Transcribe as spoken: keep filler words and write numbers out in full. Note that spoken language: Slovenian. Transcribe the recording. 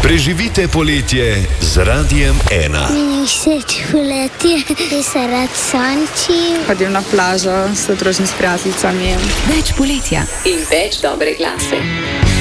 Preživite poletje z Radiem ena. Meni všeč poletje, ker se rad sončim. Hodim na plažo, se družim s prijateljicami. Več poletja in več dobre glase.